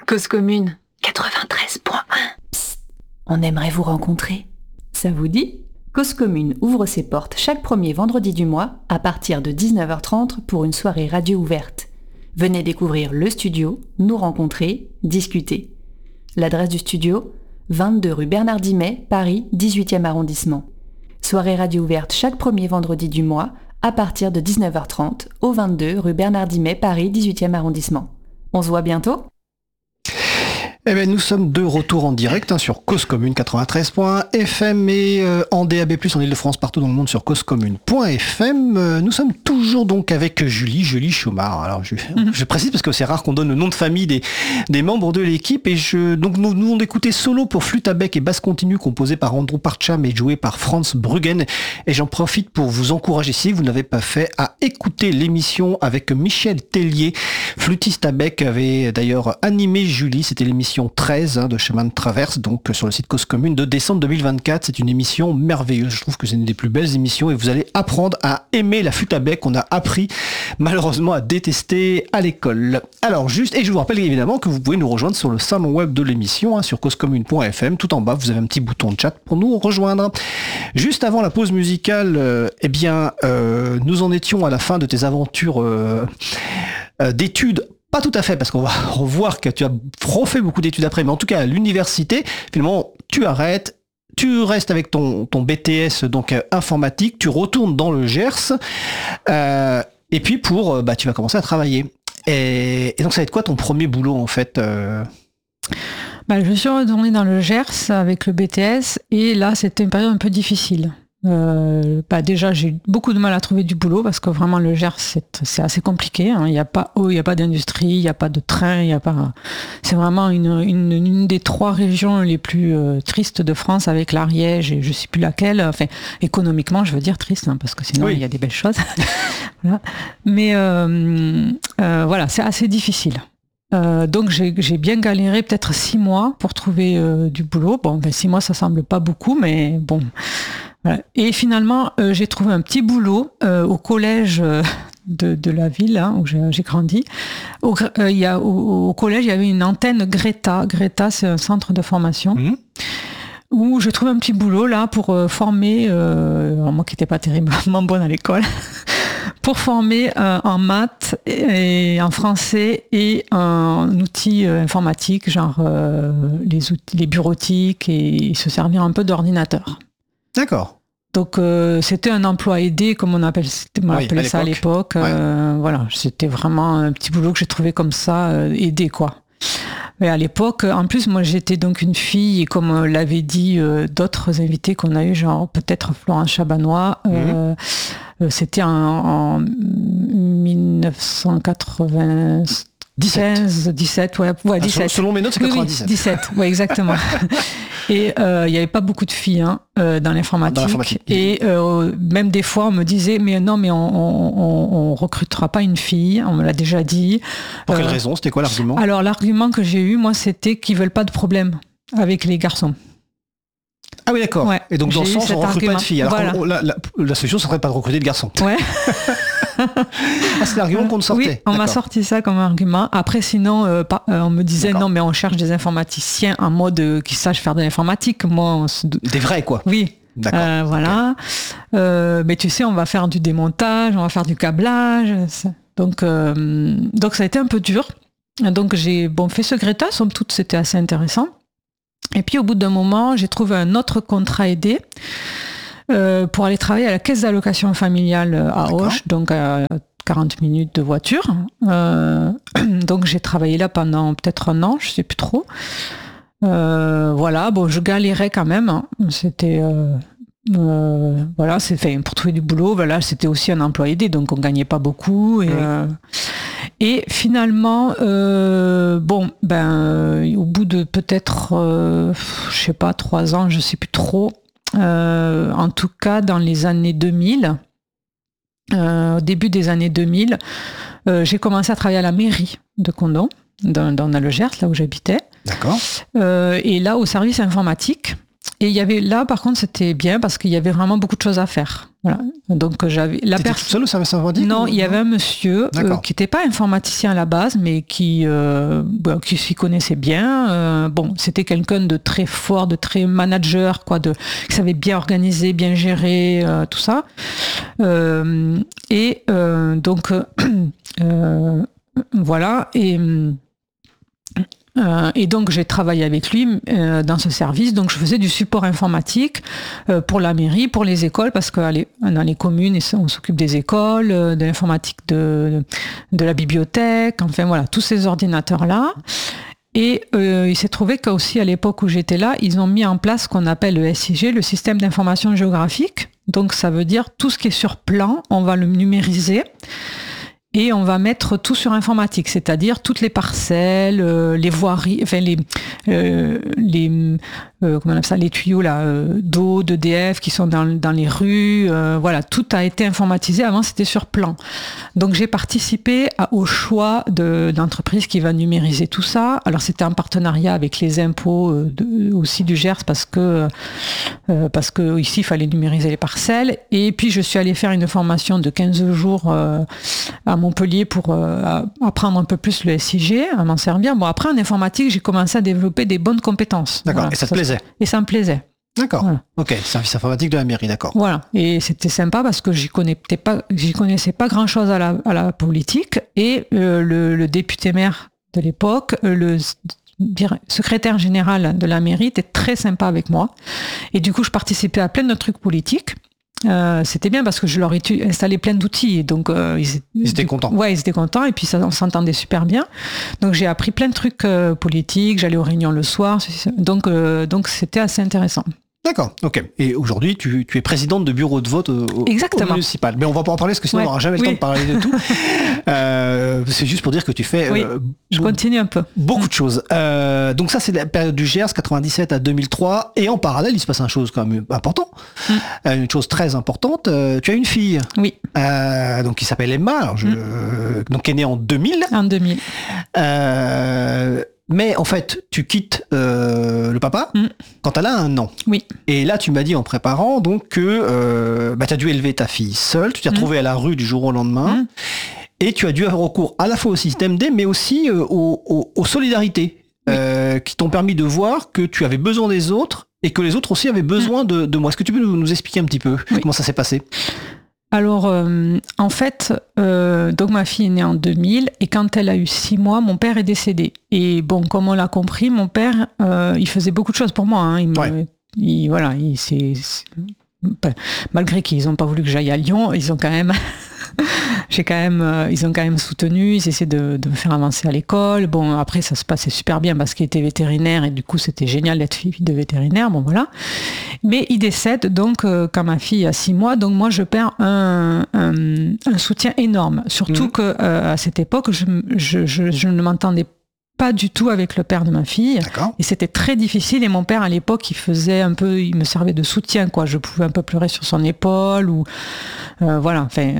Cause commune 93.1. Psst, on aimerait vous rencontrer. Ça vous dit ? Cause commune ouvre ses portes chaque premier vendredi du mois à partir de 19h30 pour une soirée radio ouverte. Venez découvrir le studio, nous rencontrer, discuter. L'adresse du studio, 22 rue Bernard Dimet, Paris, 18e arrondissement. Soirée radio ouverte chaque premier vendredi du mois à partir de 19h30 au 22 rue Bernard Dimet, Paris, 18e arrondissement. On se voit bientôt ? Eh bien, nous sommes de retour en direct sur Cause Commune 93.1 FM et en DAB+, en Ile-de-France, partout dans le monde sur causecommune.fm. Nous sommes toujours donc avec Julie Chaumard. Alors, je précise parce que c'est rare qu'on donne le nom de famille des membres de l'équipe. Et donc nous venons d'écouter Solo pour flûte à bec et basse continue, composé par Andrew Parcham et joué par Franz Bruggen. Et j'en profite pour vous encourager, si vous n'avez pas fait, à écouter l'émission avec Michel Tellier, flûtiste à bec, avait d'ailleurs animé Julie. C'était l'émission 13 de Chemin de Traverse, donc sur le site Cause Commune de décembre 2024. C'est une émission merveilleuse. Je trouve que c'est une des plus belles émissions et vous allez apprendre à aimer la flûte à bec qu'on a appris malheureusement à détester à l'école. Alors juste, et je vous rappelle évidemment que vous pouvez nous rejoindre sur le salon web de l'émission, sur causecommune.fm. Tout en bas, vous avez un petit bouton de chat pour nous rejoindre. Juste avant la pause musicale, nous en étions à la fin de tes aventures d'études. Pas tout à fait, parce qu'on va revoir que tu as refait beaucoup d'études après, mais en tout cas à l'université, finalement, tu arrêtes, tu restes avec ton BTS donc informatique, tu retournes dans le Gers, et puis tu vas commencer à travailler. Et donc ça va être quoi ton premier boulot en fait Je suis retournée dans le Gers avec le BTS, et là c'était une période un peu difficile. Déjà j'ai eu beaucoup de mal à trouver du boulot parce que vraiment le Gers c'est assez compliqué, hein. Il n'y a pas eau, il n'y a pas d'industrie, il n'y a pas de train, c'est vraiment une des trois régions les plus tristes de France, avec l'Ariège et je sais plus laquelle, enfin économiquement je veux dire triste, hein, parce que sinon il y a des belles choses. Voilà. Mais voilà, c'est assez difficile. Donc j'ai bien galéré peut-être 6 mois pour trouver du boulot. 6 mois ça semble pas beaucoup, mais bon. Voilà. Et finalement, j'ai trouvé un petit boulot au collège de la ville, hein, où j'ai grandi. Au collège, il y avait une antenne Greta. Greta, c'est un centre de formation. Où je trouve un petit boulot là pour former, moi qui n'étais pas terriblement bonne à l'école, pour former en maths et en français et en outils informatiques, genre les bureautiques, et se servir un peu d'ordinateur. D'accord. Donc c'était un emploi aidé, comme on appelait ça à l'époque. Voilà, c'était vraiment un petit boulot que j'ai trouvé comme ça, aidé quoi. Mais à l'époque, en plus, moi j'étais donc une fille, et comme l'avaient dit d'autres invités qu'on a eu, genre peut-être Florence Chabanois, c'était en 1917, ouais, 17. Selon mes notes, c'est 97. Oui, 17, ouais, exactement. Et il n'y avait pas beaucoup de filles dans l'informatique. Et même des fois, on me disait, mais non, mais on recrutera pas une fille, on me l'a déjà dit. Pour quelle raison ? C'était quoi l'argument ? Alors, l'argument que j'ai eu, moi, c'était qu'ils veulent pas de problème avec les garçons. Ah oui, d'accord. Ouais, et donc, dans ce sens, on ne recrute pas de filles. Alors, voilà. la solution, ce serait pas de recruter de garçons. Ouais. C'est l'argument qu'on te sortait. Oui, on m'a sorti ça comme argument. Après, sinon, on me disait, non, mais on cherche des informaticiens en mode qui sachent faire de l'informatique. Moi, des vrais, quoi. Oui. D'accord. Voilà. Okay. Mais tu sais, on va faire du démontage, on va faire du câblage. Donc ça a été un peu dur. Donc, j'ai fait ce Greta. Somme toute, c'était assez intéressant. Et puis, au bout d'un moment, j'ai trouvé un autre contrat aidé pour aller travailler à la caisse d'allocation familiale à Auch, donc à 40 minutes de voiture. Donc, j'ai travaillé là pendant peut-être 1 an, je ne sais plus trop. Voilà, je galérais quand même. Hein. C'était... voilà, pour trouver du boulot, voilà, c'était aussi un emploi aidé, donc on gagnait pas beaucoup. Et finalement, au bout de peut-être, 3 ans, je sais plus trop. En tout cas, dans les années 2000, au début des années 2000, j'ai commencé à travailler à la mairie de Condom, dans le Gers, là où j'habitais. D'accord. Et là, au service informatique. Et il y avait là, par contre, c'était bien parce qu'il y avait vraiment beaucoup de choses à faire. Voilà. Donc j'avais la T'étais toute seule au service informatique? Non, il y avait un monsieur qui n'était pas informaticien à la base, mais qui s'y connaissait bien. C'était quelqu'un de très fort, de très manager, quoi, qui savait bien organiser, bien gérer, tout ça. Voilà. Et donc j'ai travaillé avec lui dans ce service, donc je faisais du support informatique pour la mairie, pour les écoles, parce que dans les communes on s'occupe des écoles, de l'informatique de la bibliothèque, enfin voilà, tous ces ordinateurs-là. Et il s'est trouvé qu'aussi à l'époque où j'étais là, ils ont mis en place ce qu'on appelle le SIG, le système d'information géographique. Donc ça veut dire tout ce qui est sur plan, on va le numériser. Et on va mettre tout sur informatique, c'est-à-dire toutes les parcelles, les voiries, enfin comment on appelle ça, les tuyaux là, d'eau, d'EDF qui sont dans les rues, voilà, tout a été informatisé. Avant, c'était sur plan. Donc j'ai participé au choix d'entreprise qui va numériser tout ça. Alors c'était en partenariat avec les impôts aussi du Gers parce que ici il fallait numériser les parcelles. Et puis je suis allée faire une formation de 15 jours à Montpellier pour apprendre un peu plus le SIG, à m'en servir. Bon, après en informatique, j'ai commencé à développer des bonnes compétences. D'accord, voilà, et ça te plaisait? Et ça me plaisait. D'accord, voilà. Ok, service informatique de la mairie, d'accord. Voilà, et c'était sympa parce que j'y connaissais pas grand-chose à la politique, et le député maire de l'époque, le secrétaire général de la mairie était très sympa avec moi, et du coup je participais à plein de trucs politiques. C'était bien parce que je leur ai installé plein d'outils, donc ils étaient contents. Ouais, ils étaient contents, et puis on s'entendait super bien. Donc j'ai appris plein de trucs politiques, j'allais aux réunions le soir, donc c'était assez intéressant. D'accord, ok. Et aujourd'hui, tu es présidente de bureau de vote au municipal. Mais on va pas en parler parce que sinon on n'aura jamais le temps de parler de tout. C'est juste pour dire que tu fais je continue un peu. Beaucoup de choses. Donc ça, c'est la période du Gers, 97 à 2003. Et en parallèle, il se passe une chose quand même importante. Une chose très importante. Tu as une fille. Oui. Donc qui s'appelle Emma. Alors, donc qui est née en 2000. En 2000. Mais en fait, tu quittes le papa quand elle a 1 an. Oui. Et là, tu m'as dit en préparant donc que tu as dû élever ta fille seule, tu t'es retrouvée à la rue du jour au lendemain, et tu as dû avoir recours à la fois au système D, mais aussi aux solidarités qui t'ont permis de voir que tu avais besoin des autres et que les autres aussi avaient besoin de moi. Est-ce que tu peux nous expliquer un petit peu comment ça s'est passé ? Alors, en fait, donc ma fille est née en 2000, et quand elle a eu 6 mois, mon père est décédé. Et bon, comme on l'a compris, mon père, il faisait beaucoup de choses pour moi. Hein. Malgré qu'ils n'ont pas voulu que j'aille à Lyon, ils ont quand même... ils ont quand même soutenu, ils essaient de me faire avancer à l'école. Bon, après, ça se passait super bien parce qu'il était vétérinaire, et du coup, c'était génial d'être fille de vétérinaire. Bon, voilà. Mais il décède donc quand ma fille a 6 mois, donc moi, je perds un soutien énorme. Surtout que à cette époque, je ne m'entendais pas du tout avec le père de ma fille. D'accord. Et c'était très difficile, et mon père à l'époque il me servait de soutien, quoi. Je pouvais un peu pleurer sur son épaule, ou voilà, enfin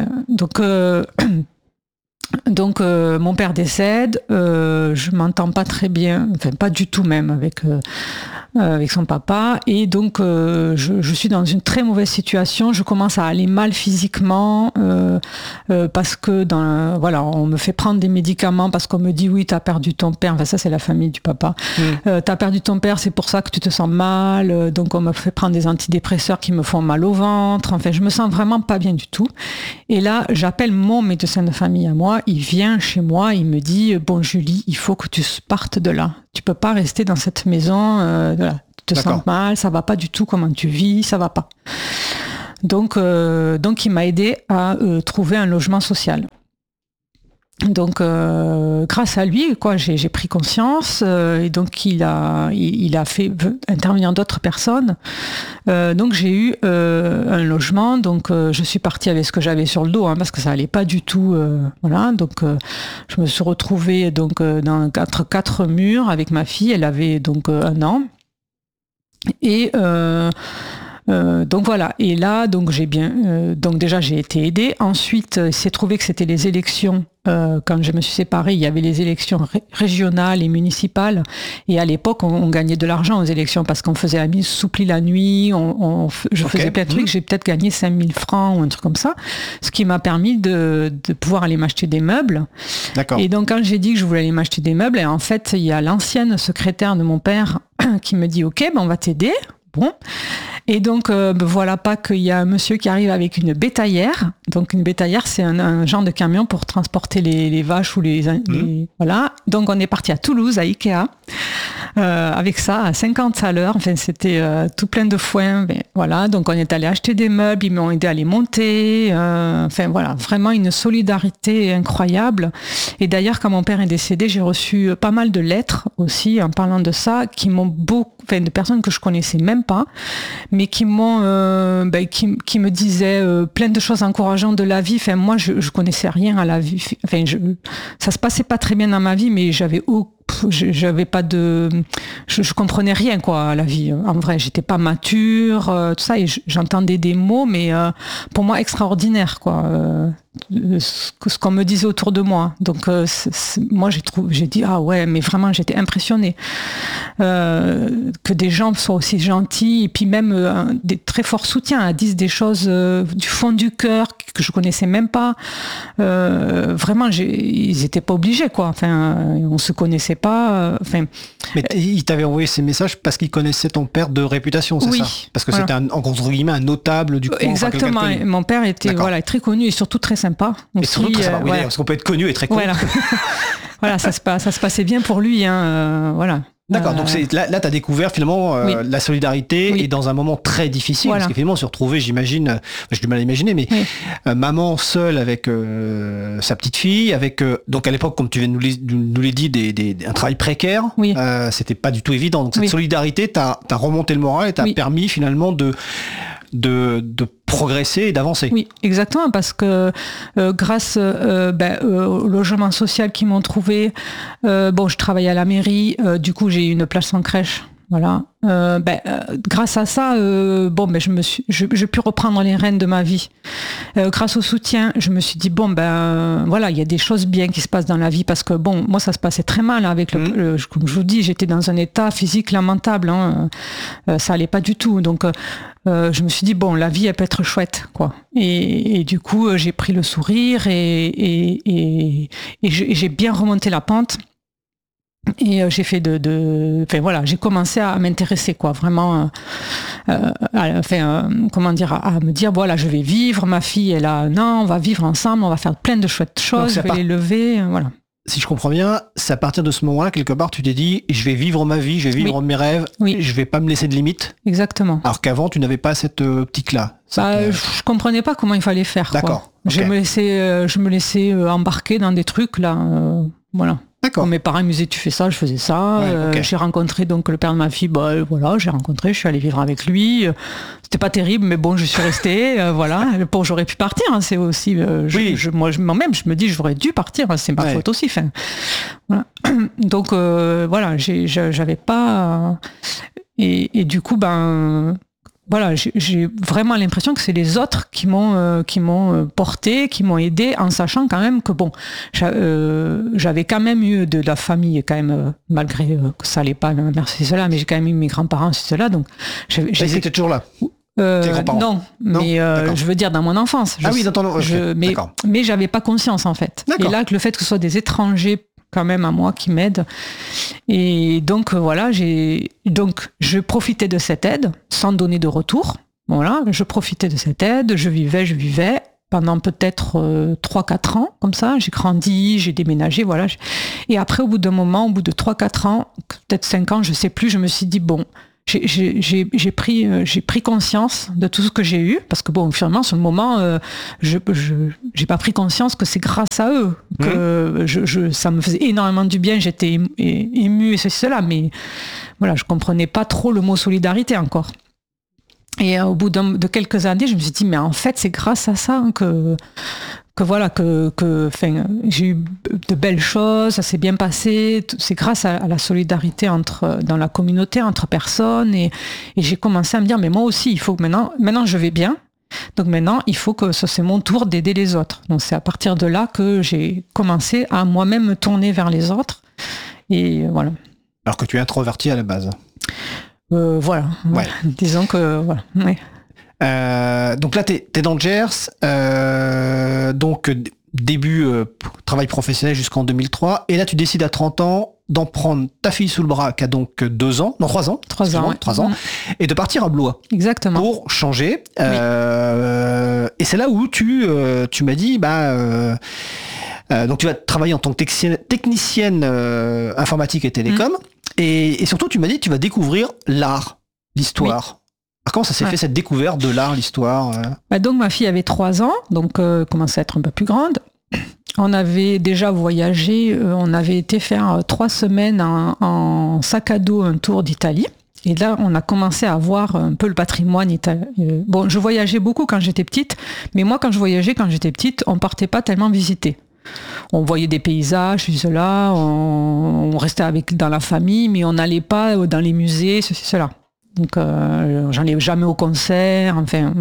donc mon père décède, je m'entends pas très bien, enfin pas du tout même avec son papa, et donc je suis dans une très mauvaise situation. Je commence à aller mal physiquement parce que on me fait prendre des médicaments parce qu'on me dit oui, t'as perdu ton père, enfin ça c'est la famille du papa, t'as perdu ton père, c'est pour ça que tu te sens mal, donc on me fait prendre des antidépresseurs qui me font mal au ventre, enfin je me sens vraiment pas bien du tout. Et là j'appelle mon médecin de famille à moi, il vient chez moi, il me dit bon Julie, il faut que tu partes de là, tu peux pas rester dans cette maison, tu te sens mal, ça va pas du tout, comment tu vis, ça va pas. Donc il m'a aidé à trouver un logement social. Donc grâce à lui, quoi, j'ai pris conscience, et donc il a fait intervenir d'autres personnes. Donc j'ai eu un logement, donc je suis partie avec ce que j'avais sur le dos, parce que ça allait pas du tout, voilà. Donc je me suis retrouvée donc entre 4 murs avec ma fille. Elle avait donc 1 an, et Donc voilà. Et là, donc donc déjà j'ai été aidée. Ensuite, il s'est trouvé que c'était les élections. Quand je me suis séparée, il y avait les élections régionales et municipales. Et à l'époque, on gagnait de l'argent aux élections parce qu'on faisait la mise souplie la nuit. Je faisais plein de trucs. J'ai peut-être gagné 5 000 francs ou un truc comme ça. Ce qui m'a permis de pouvoir aller m'acheter des meubles. D'accord. Et donc, quand j'ai dit que je voulais aller m'acheter des meubles, et en fait, il y a l'ancienne secrétaire de mon père qui me dit « Ok, ben on va t'aider. » Bon. Et donc, voilà pas qu'il y a un monsieur qui arrive avec une bétaillère. Donc, une bétaillère, c'est un genre de camion pour transporter les vaches ou les voilà. Donc, on est parti à Toulouse, à Ikea, avec ça, à 50 à l'heure. Enfin, c'était tout plein de foin. Mais, voilà. Donc, on est allé acheter des meubles. Ils m'ont aidé à les monter. Enfin, voilà. Vraiment une solidarité incroyable. Et d'ailleurs, quand mon père est décédé, j'ai reçu pas mal de lettres aussi, en parlant de ça, qui m'ont de personnes que je connaissais même pas, mais qui m'ont, qui me disaient plein de choses encourageantes de la vie. Enfin, moi, je connaissais rien à la vie. Enfin, ça se passait pas très bien dans ma vie, mais j'avais pas de, je comprenais rien quoi à la vie. En vrai, j'étais pas mature, tout ça, et j'entendais des mots, mais pour moi extraordinaires quoi. Ce qu'on me disait autour de moi. Donc moi j'ai dit ah ouais, mais vraiment j'étais impressionnée que des gens soient aussi gentils, et puis même des très forts soutiens, disent des choses du fond du cœur que je connaissais même pas. Vraiment, ils étaient pas obligés quoi. Enfin, on se connaissait pas. Enfin. Mais ils t'avaient envoyé ces messages parce qu'ils connaissaient ton père de réputation, c'est ça? Parce que c'était entre guillemets un notable du coin. Exactement. Enfin, mon père était très connu et surtout très sympa. Et surtout très sympa. Oui, parce qu'on peut être connu et très connu. Voilà. Voilà, ça se passait bien pour lui. Voilà. D'accord, donc là tu as découvert finalement la solidarité, et dans un moment très difficile, parce qu'effectivement se retrouver, j'imagine, j'ai du mal à imaginer, mais maman seule avec sa petite fille, avec donc à l'époque, comme tu viens de nous les dit, un travail précaire, c'était pas du tout évident. Donc cette solidarité t'as remonté le moral et t'a permis finalement de progresser et d'avancer. Oui, exactement, parce que grâce au logement social qu'ils m'ont trouvé, je travaillais à la mairie, du coup j'ai eu une place en crèche. Voilà. Grâce à ça, j'ai pu reprendre les rênes de ma vie. Grâce au soutien, je me suis dit voilà, il y a des choses bien qui se passent dans la vie, parce que moi ça se passait très mal avec comme je vous dis, j'étais dans un état physique lamentable. Ça allait pas du tout. Donc je me suis dit la vie elle peut être chouette quoi. Et du coup j'ai pris le sourire et j'ai bien remonté la pente. Et j'ai fait j'ai commencé à m'intéresser quoi, vraiment, comment dire, à me dire voilà, je vais vivre, ma fille elle a un an, on va vivre ensemble, on va faire plein de chouettes choses, je vais l'élever, voilà. Si je comprends bien, c'est à partir de ce moment-là, quelque part, tu t'es dit, je vais vivre ma vie, je vais vivre mes rêves, je vais pas me laisser de limites. Exactement. Alors qu'avant, tu n'avais pas cette optique-là. Je comprenais pas comment il fallait faire. D'accord. Quoi. Okay. Je me laissais embarquer dans des trucs là, voilà. D'accord. Quand mes parents me disaient tu fais ça, je faisais ça. J'ai rencontré donc le père de ma fille, je suis allée vivre avec lui. C'était pas terrible, mais je suis restée. Voilà. J'aurais pu partir. Hein, c'est aussi. Moi-même, je me dis j'aurais dû partir. Hein, c'est ma faute aussi. Enfin, voilà. Donc voilà, j'avais pas. Et du coup, voilà, j'ai vraiment l'impression que c'est les autres qui m'ont porté, qui m'ont aidé, en sachant quand même que j'avais quand même eu de la famille quand même, malgré que ça allait pas, merci cela, mais j'ai quand même eu mes grands-parents, c'est cela, donc ils étaient toujours là. Tes grands-parents. Non, mais je veux dire dans mon enfance. Mais j'avais pas conscience en fait. D'accord. Et là, que le fait que ce soit des étrangers quand même à moi qui m'aide, et donc voilà, je profitais de cette aide sans donner de retour. Voilà, je profitais de cette aide, je vivais pendant peut-être 3-4 ans comme ça, j'ai grandi, j'ai déménagé, voilà. Et après, au bout d'un moment, au bout de 3-4 ans, peut-être 5 ans, je sais plus, je me suis dit j'ai pris conscience de tout ce que j'ai eu, parce que finalement sur le moment j'ai pas pris conscience que c'est grâce à eux que ça me faisait énormément du bien, j'étais émue et cela, mais voilà, je comprenais pas trop le mot solidarité encore. Et au bout de quelques années, je me suis dit mais en fait c'est grâce à ça que voilà, j'ai eu de belles choses, ça s'est bien passé. C'est grâce à la solidarité dans la communauté, entre personnes. Et j'ai commencé à me dire, mais moi aussi, il faut que maintenant je vais bien. Donc maintenant, il faut que c'est mon tour d'aider les autres. Donc c'est à partir de là que j'ai commencé à moi-même me tourner vers les autres. Et voilà. Alors que tu es introverti à la base. Voilà. Ouais. Disons que voilà. Ouais. Donc là, t'es dans le Gers. Donc début travail professionnel jusqu'en 2003. Et là, tu décides à 30 ans d'en prendre ta fille sous le bras, qui a donc 2 ans, non 3 ans. 3 ans. 3 ans. Et de partir à Blois. Exactement. Pour changer. Oui. Et c'est là où tu m'as dit, donc tu vas travailler en tant que technicienne informatique et télécom. Et surtout, tu m'as dit que tu vas découvrir l'art, l'histoire. Oui. Alors, comment ça s'est fait, cette découverte de l'art, l'histoire Donc ma fille avait 3 ans, donc commençait à être un peu plus grande. On avait déjà voyagé, on avait été faire 3 semaines en sac à dos un tour d'Italie. Et là, on a commencé à voir un peu le patrimoine italien. Bon, je voyageais beaucoup quand j'étais petite, mais moi, quand j'étais petite, on partait pas tellement visiter. On voyait des paysages, cela, on restait dans la famille, mais on n'allait pas dans les musées, ceci, cela. Donc, j'allais jamais au concert, enfin.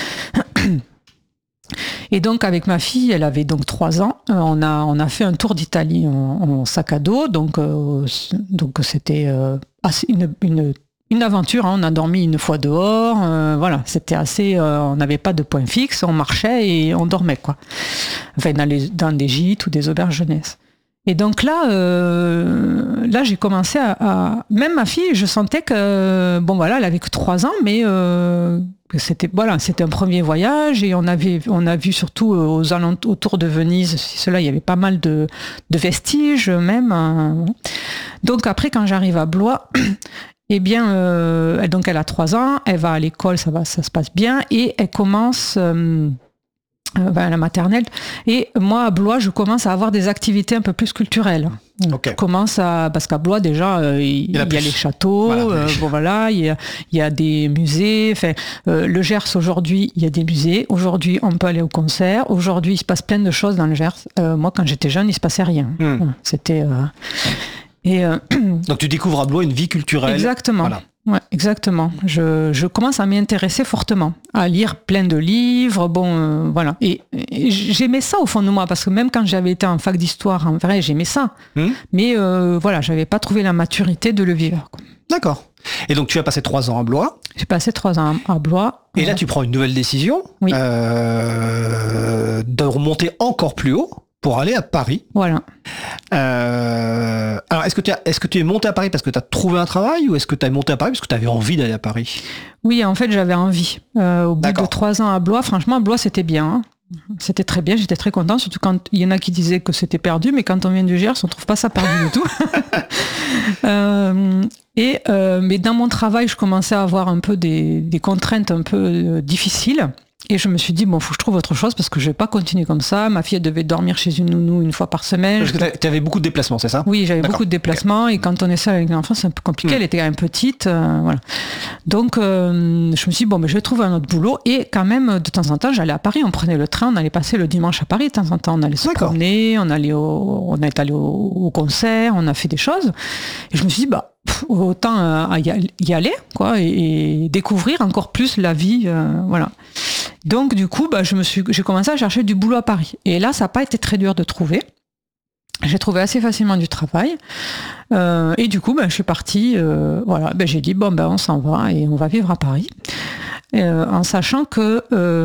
Et donc, avec ma fille, elle avait donc 3 ans, on a fait un tour d'Italie en sac à dos, donc c'était assez une aventure, hein. On a dormi une fois dehors, voilà, c'était assez, on n'avait pas de point fixe, on marchait et on dormait, quoi. Enfin, dans des gîtes ou des auberges jeunesse. Et donc là j'ai commencé même ma fille, je sentais que, bon voilà, elle avait que 3 ans, mais c'était un premier voyage et on a vu surtout autour de Venise, il y avait pas mal de vestiges même. Donc après, quand j'arrive à Blois, eh bien, donc elle a 3 ans, elle va à l'école, ça se passe bien, et elle commence à la maternelle. Et moi, à Blois, je commence à avoir des activités un peu plus culturelles. Okay. Je commence parce qu'à Blois, déjà, il y a les châteaux, voilà, il y a des musées. Enfin, le Gers, aujourd'hui, il y a des musées. Aujourd'hui, on peut aller au concert. Aujourd'hui, il se passe plein de choses dans le Gers. Moi, quand j'étais jeune, il se passait rien. Voilà, c'était... Donc tu découvres à Blois une vie culturelle. Exactement. Voilà. Ouais, exactement. Je commence à m'y intéresser fortement, à lire plein de livres, voilà. Et j'aimais ça au fond de moi, parce que même quand j'avais été en fac d'histoire, en vrai, j'aimais ça. Mais voilà, j'avais pas trouvé la maturité de le vivre, quoi. D'accord. Et donc tu as passé 3 ans à Blois. J'ai passé 3 ans à Blois. Et là, tu prends une nouvelle décision, oui. De remonter encore plus haut pour aller à Paris. Voilà. Alors, est-ce que tu es monté à Paris parce que tu as trouvé un travail, ou est-ce que tu es monté à Paris parce que tu avais envie d'aller à Paris ? Oui, en fait, j'avais envie. Au bout de 3 ans à Blois, franchement, Blois, c'était bien. Hein. C'était très bien, j'étais très content, surtout quand il y en a qui disaient que c'était perdu, mais quand on vient du Gers, on trouve pas ça perdu du tout. Mais dans mon travail, je commençais à avoir un peu des contraintes un peu difficiles. Et je me suis dit, faut que je trouve autre chose, parce que je vais pas continuer comme ça. Ma fille, elle devait dormir chez une nounou une fois par semaine. Parce que tu avais beaucoup de déplacements, c'est ça ? Oui, j'avais beaucoup de déplacements. Okay. Et quand on est seul avec un enfant, c'est un peu compliqué. Elle était quand même petite. Voilà. Donc, je me suis dit, je vais trouver un autre boulot. Et quand même, de temps en temps, j'allais à Paris. On prenait le train, on allait passer le dimanche à Paris. De temps en temps, on allait se promener, on est allé au concert, on a fait des choses. Et je me suis dit, autant y aller, quoi, et découvrir encore plus la vie, voilà. Donc du coup, j'ai commencé à chercher du boulot à Paris. Et là, ça n'a pas été très dur de trouver. J'ai trouvé assez facilement du travail. Et du coup, je suis partie. Voilà, j'ai dit on s'en va et on va vivre à Paris, en sachant que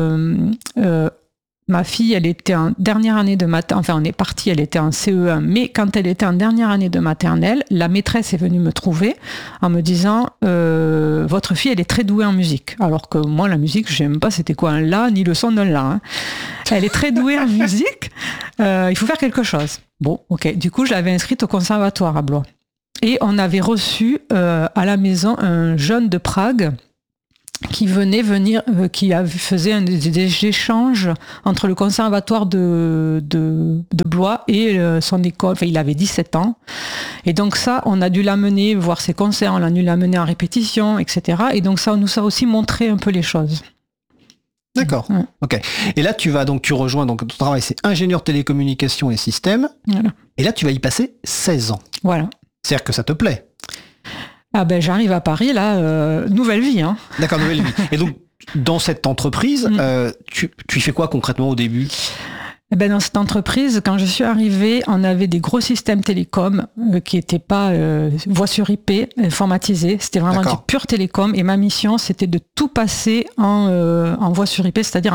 ma fille, elle était en dernière année de maternelle, enfin on est parti, elle était en CE1, mais quand elle était en dernière année de maternelle, la maîtresse est venue me trouver en me disant votre fille, elle est très douée en musique. Alors que moi, la musique, je ne sais même pas c'était quoi un la, ni le son d'un la. Hein. Elle est très douée en musique, il faut faire quelque chose. Bon, ok. Du coup, je l'avais inscrite au conservatoire à Blois. Et on avait reçu à la maison un jeune de Prague qui faisait des échanges entre le conservatoire de Blois et son école. Enfin, il avait 17 ans. Et donc ça, on a dû l'amener voir ses concerts, on a dû l'amener en répétition, etc. Et donc ça nous a aussi montré un peu les choses. D'accord. Ouais. Ok. Et là, tu rejoins, donc ton travail, c'est ingénieur télécommunications et systèmes. Voilà. Et là, tu vas y passer 16 ans. Voilà. C'est-à-dire que ça te plaît. Ah ben j'arrive à Paris, là, nouvelle vie. Hein. D'accord, nouvelle vie. Et donc, dans cette entreprise, tu y fais quoi concrètement au début ? Eh ben, dans cette entreprise, quand je suis arrivée, on avait des gros systèmes télécoms qui n'étaient pas voix sur IP, informatisés. C'était vraiment du pur télécom. Et ma mission, c'était de tout passer en voix sur IP, c'est-à-dire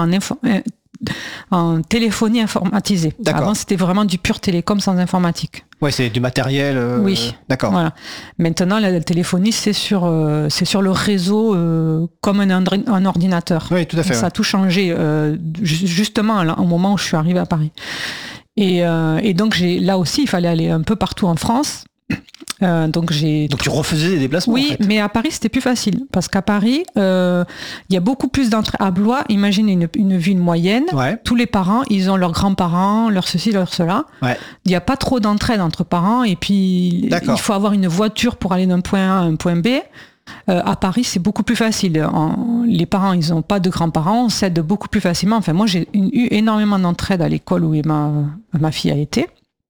en téléphonie informatisée. D'accord. Avant, c'était vraiment du pur télécom sans informatique. Ouais, c'est du matériel. Oui. D'accord. Voilà. Maintenant, la téléphonie, c'est sur le réseau comme un ordinateur. Oui, tout à fait. Ça a tout changé justement là, au moment où je suis arrivée à Paris. Et donc là aussi, il fallait aller un peu partout en France. Donc tu refaisais des déplacements. Oui, en fait. mais à Paris c'était plus facile parce qu'à Paris il y a beaucoup plus d'entrées. À Blois, imaginez une ville moyenne. Ouais. Tous les parents, ils ont leurs grands-parents, leur ceci, leur cela. Ouais. Il n'y a pas trop d'entraide entre parents et puis il faut avoir une voiture pour aller d'un point A à un point B. À Paris, c'est beaucoup plus facile. Les parents, ils n'ont pas de grands-parents, on s'aide beaucoup plus facilement. Enfin, moi, j'ai eu énormément d'entraide à l'école où ma fille a été.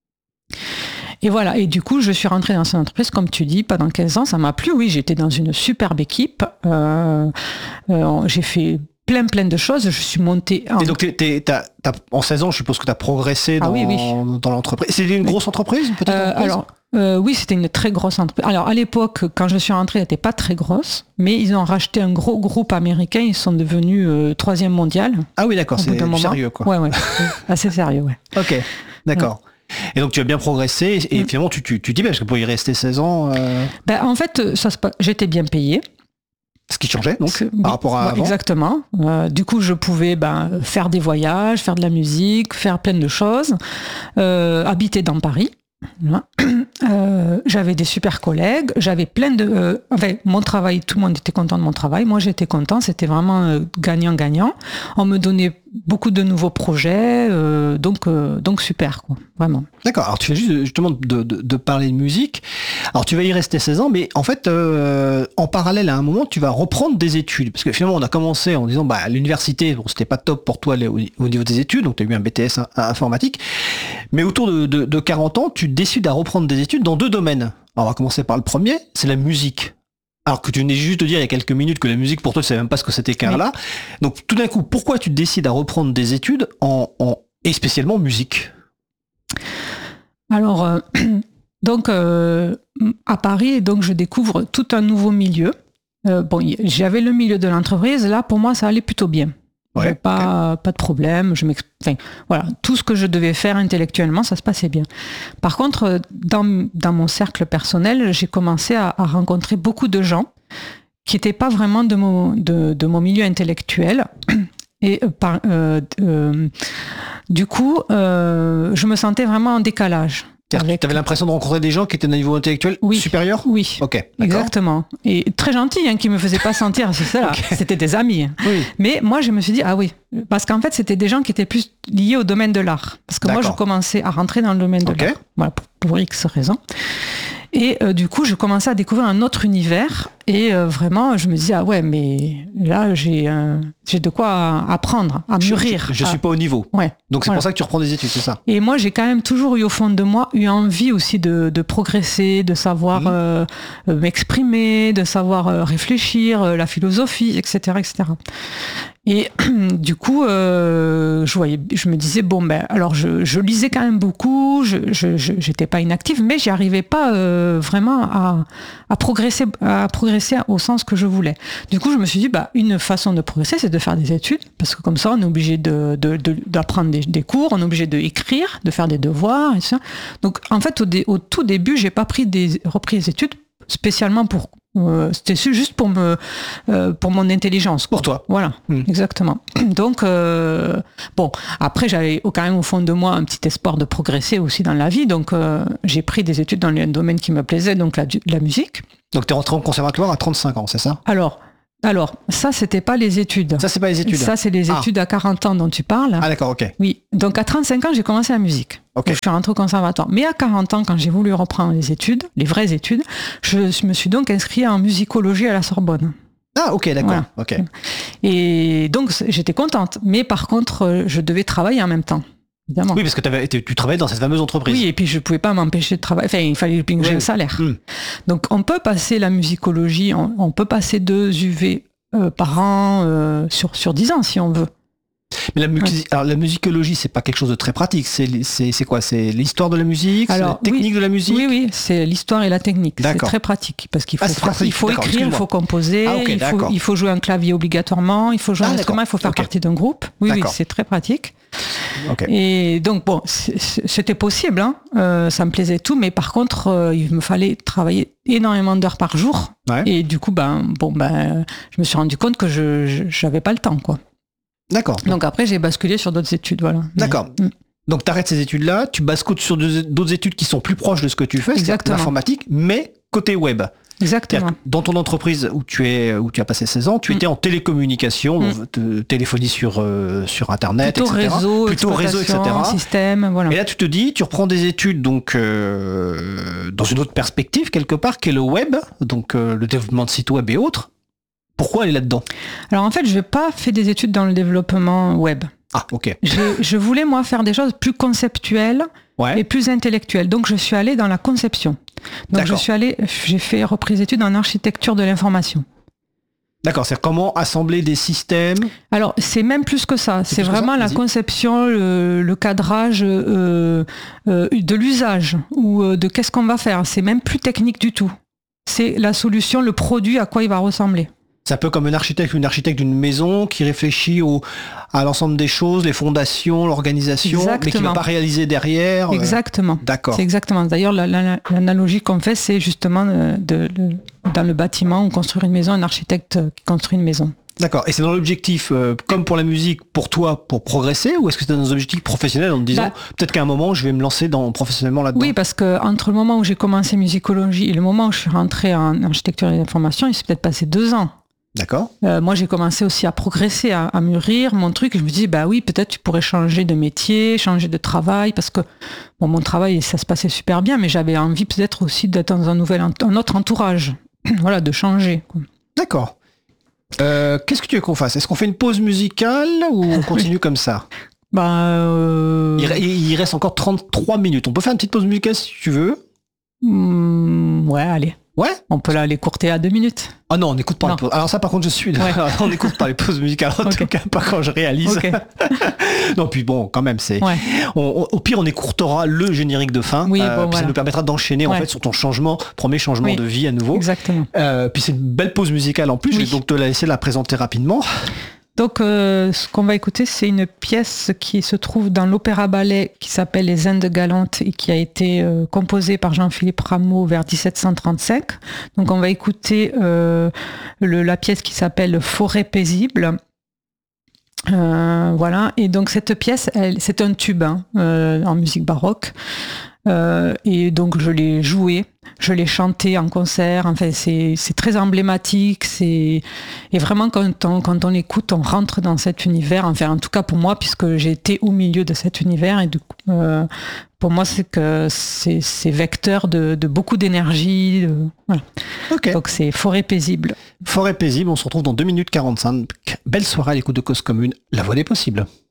Et voilà, et du coup, je suis rentrée dans cette entreprise, comme tu dis, pendant 15 ans, ça m'a plu. Oui, j'étais dans une superbe équipe. J'ai fait plein de choses. Je suis montée... Et donc, en 16 ans, je suppose que tu as progressé dans l'entreprise. C'était une grosse entreprise, une petite entreprise oui, c'était une très grosse entreprise. Alors, à l'époque, quand je suis rentrée, elle n'était pas très grosse, mais ils ont racheté un gros groupe américain. Ils sont devenus 3e mondial. Ah oui, d'accord, c'est sérieux, quoi. Ouais, assez sérieux, ouais. Ok, d'accord. Ouais. Et donc tu as bien progressé et finalement tu dis parce que pour y rester 16 ans... En fait, j'étais bien payée. Ce qui changeait donc par rapport à avant. Exactement. Du coup, je pouvais faire des voyages, faire de la musique, faire plein de choses, habiter dans Paris. J'avais des super collègues, j'avais plein de... mon travail, tout le monde était content de mon travail, moi j'étais content, c'était vraiment gagnant-gagnant. On me donnait beaucoup de nouveaux projets, donc super, quoi, vraiment. D'accord, alors tu fais juste justement de parler de musique. Alors tu vas y rester 16 ans, mais en fait, en parallèle, à un moment, tu vas reprendre des études. Parce que finalement, on a commencé en disant, l'université, c'était pas top pour toi au niveau des études, donc tu as eu un BTS informatique. Mais autour de 40 ans, tu décides à reprendre des études dans 2 domaines. Alors on va commencer par le premier, c'est la musique. Alors que tu venais juste de dire il y a quelques minutes que la musique pour toi tu savais même pas ce que c'était qu'un là. Donc tout d'un coup, pourquoi tu décides à reprendre des études et spécialement musique ? Alors donc à Paris, donc je découvre tout un nouveau milieu. J'avais le milieu de l'entreprise, là pour moi ça allait plutôt bien. Ouais, pas de problème, voilà, tout ce que je devais faire intellectuellement, ça se passait bien. Par contre, dans mon cercle personnel, j'ai commencé à rencontrer beaucoup de gens qui n'étaient pas vraiment de mon milieu intellectuel. Et du coup, je me sentais vraiment en décalage. Tu avais l'impression de rencontrer des gens qui étaient d'un niveau intellectuel supérieur ? Oui, ok, exactement. Et très gentils, qui me faisaient pas sentir, c'est ça. C'était des amis. Oui. Mais moi, je me suis dit, parce qu'en fait, c'était des gens qui étaient plus liés au domaine de l'art. Parce que moi, je commençais à rentrer dans le domaine de l'art. Voilà, pour X raisons. Et du coup, je commençais à découvrir un autre univers. Et vraiment, je me disais, mais là, j'ai de quoi apprendre, à mûrir. Je suis pas au niveau. Ouais. Donc c'est pour ça que tu reprends des études, c'est ça ? Et moi, j'ai quand même toujours eu au fond de moi, envie aussi de progresser, de savoir m'exprimer, de savoir réfléchir, la philosophie, etc., etc. Et du coup, je me disais, alors je lisais quand même beaucoup, j'étais pas inactive, mais j'y arrivais pas vraiment à progresser au sens que je voulais. Du coup, je me suis dit, une façon de progresser, c'est de faire des études, parce que comme ça, on est obligé d'apprendre des cours, on est obligé d'écrire, de faire des devoirs, et ça. Donc, en fait, au tout début, j'ai pas repris des études spécialement pour... c'était juste pour mon intelligence, quoi. Pour toi. Voilà, exactement. Donc, après, j'avais quand même au fond de moi un petit espoir de progresser aussi dans la vie. Donc, j'ai pris des études dans un domaine qui me plaisait, donc la musique. Donc, tu es rentré au conservatoire à 35 ans, c'est ça ? Alors, ça, c'était pas les études. Ça, c'est pas les études. Ça, c'est les études à 40 ans dont tu parles. Ah, d'accord, ok. Oui. Donc, à 35 ans, j'ai commencé la musique. Okay. Donc, je suis rentrée au conservatoire. Mais à 40 ans, quand j'ai voulu reprendre les études, les vraies études, je me suis donc inscrite en musicologie à la Sorbonne. Ah, ok, d'accord. Voilà. Ok. Et donc, j'étais contente. Mais par contre, je devais travailler en même temps. Évidemment. Oui, parce que tu travaillais dans cette fameuse entreprise. Oui, et puis je ne pouvais pas m'empêcher de travailler. Enfin, il fallait que j'ai le salaire. Donc, on peut passer la musicologie, on peut passer 2 UV par an sur 10 ans, si on veut. Mais alors, la musicologie, c'est pas quelque chose de très pratique. C'est quoi? C'est l'histoire de la musique, c'est la technique de la musique? Oui, c'est l'histoire et la technique. C'est très pratique parce qu'il faut, il faut écrire, il faut composer, il faut jouer un clavier obligatoirement, il faut jouer un instrument, il faut faire partie d'un groupe. Oui, c'est très pratique. Et donc, bon, c'était possible, hein. Ça me plaisait tout, mais par contre, il me fallait travailler énormément d'heures par jour. Ouais. Et du coup, je me suis rendu compte que je n'avais pas le temps, quoi. D'accord. Donc après, j'ai basculé sur d'autres études, voilà. D'accord. Donc tu arrêtes ces études-là, tu bascules sur d'autres études qui sont plus proches de ce que tu fais, c'est l'informatique, mais côté web. Exactement. Dans ton entreprise où tu as passé 16 ans, tu étais en télécommunication, téléphonie sur Internet, plutôt etc. Plutôt réseau, etc. Système, voilà. Et là, tu te dis, tu reprends des études donc dans une autre perspective quelque part, qui est le web, donc le développement de sites web et autres. Pourquoi aller là-dedans? Alors en fait, je n'ai pas fait des études dans le développement web. Ah, ok. Je voulais, moi, faire des choses plus conceptuelles et plus intellectuelles. Donc, je suis allée dans la conception. Donc, j'ai repris des études en architecture de l'information. D'accord, c'est comment assembler des systèmes? Alors, c'est même plus que ça. C'est vraiment la conception, le cadrage de l'usage ou de qu'est-ce qu'on va faire. C'est même plus technique du tout. C'est la solution, le produit, à quoi il va ressembler. C'est un peu comme un architecte d'une maison qui réfléchit à l'ensemble des choses, les fondations, l'organisation, mais qui ne va pas réaliser derrière. Exactement. D'accord. C'est exactement. D'ailleurs, l'analogie qu'on fait, c'est justement dans le bâtiment, on construit une maison, un architecte qui construit une maison. D'accord. Et c'est dans l'objectif, comme pour la musique, pour toi, pour progresser, ou est-ce que c'est dans un objectif professionnel en te disant, peut-être qu'à un moment, je vais me lancer professionnellement là-dedans? Oui, parce que entre le moment où j'ai commencé musicologie et le moment où je suis rentrée en architecture et d'information, il s'est peut-être passé 2 ans. D'accord. Moi, j'ai commencé aussi à progresser, à mûrir mon truc. Et je me dis, oui, peut-être tu pourrais changer de métier, changer de travail, parce que mon travail, ça se passait super bien, mais j'avais envie peut-être aussi d'être dans un autre entourage. Voilà, de changer, quoi. D'accord. Qu'est-ce que tu veux qu'on fasse? Est-ce qu'on fait une pause musicale ou on continue comme ça? Il reste encore 33 minutes. On peut faire une petite pause musicale si tu veux. Ouais, allez. Ouais. On peut là l'écourter à 2 minutes. Ah non, on n'écoute pas les pauses. Alors ça, par contre, je suis. On n'écoute pas les pauses musicales. En tout cas, pas quand je réalise. Non, puis bon, quand même, c'est. Ouais. Au pire, on écourtera le générique de fin. Oui, ça nous permettra d'enchaîner en fait sur ton premier changement de vie à nouveau. Exactement. Puis c'est une belle pause musicale en plus. Je vais donc te laisser la présenter rapidement. Donc, ce qu'on va écouter, c'est une pièce qui se trouve dans l'opéra-ballet qui s'appelle Les Indes galantes et qui a été composée par Jean-Philippe Rameau vers 1735. Donc, on va écouter la pièce qui s'appelle Forêt paisible. Voilà. Et donc, cette pièce, c'est un tube en musique baroque. Et donc je l'ai joué, je l'ai chanté en concert. Enfin, c'est très emblématique. Et vraiment quand on l'écoute, on rentre dans cet univers. Enfin, en tout cas pour moi, puisque j'ai été au milieu de cet univers. Et du coup, pour moi, c'est vecteur de beaucoup d'énergie. Voilà. Okay. Donc c'est Forêt paisible. Forêt paisible. On se retrouve dans 2 minutes 45. Belle soirée à l'écoute de Cause Commune. La voix des possibles.